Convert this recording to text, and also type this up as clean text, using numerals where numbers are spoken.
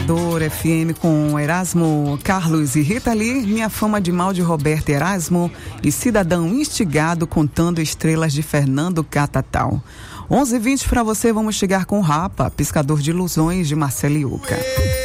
Salvador FM com Erasmo Carlos e Rita Lee, Minha Fama de Mal de Roberto Erasmo e Cidadão Instigado contando estrelas de Fernando Catatal. 11h20 para você, vamos chegar com Rapa, Pescador de Ilusões de Marcelo Iuca.